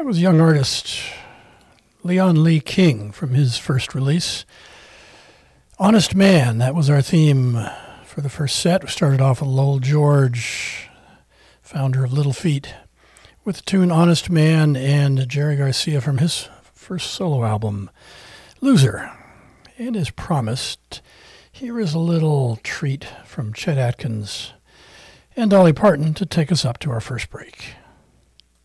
That was young artist Leon Lee King from his first release. Honest Man, that was our theme for the first set. We started off with Lowell George, founder of Little Feat, with the tune Honest Man, and Jerry Garcia from his first solo album, Loser. And as promised, here is a little treat from Chet Atkins and Dolly Parton to take us up to our first break.